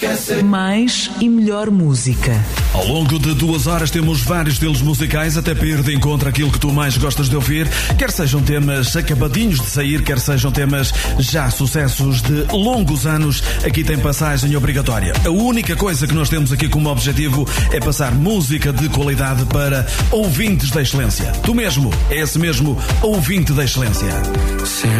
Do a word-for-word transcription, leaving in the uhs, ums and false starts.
Mais e melhor música. Ao longo de duas horas temos vários estilos musicais, até para ir de encontro àquilo que tu mais gostas de ouvir, quer sejam temas acabadinhos de sair, quer sejam temas já sucessos de longos anos. Aqui tem passagem obrigatória. A única coisa que nós temos aqui como objetivo é passar música de qualidade para ouvintes da excelência. Tu mesmo, é esse mesmo ouvinte da excelência.